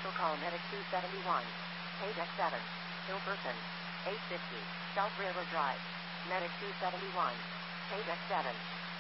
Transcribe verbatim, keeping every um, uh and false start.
Commercial call Medic two seventy-one. Page X seven. Hillperson. eight fifty. South Railroad Drive. Medic two seventy-one. Page X seven.